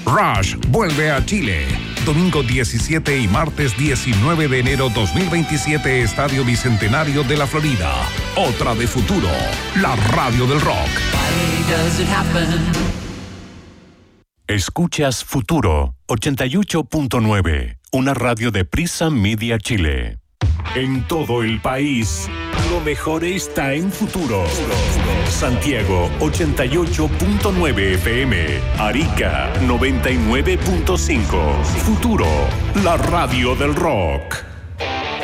Rush vuelve a Chile. Domingo 17 y martes 19 de enero 2027, Estadio Bicentenario de la Florida. Otra de Futuro, la radio del rock. Escuchas Futuro 88.9, una radio de Prisa Media Chile. En todo el país, lo mejor está en Futuro. Santiago 88.9 FM, Arica 99.5. Futuro, la radio del rock.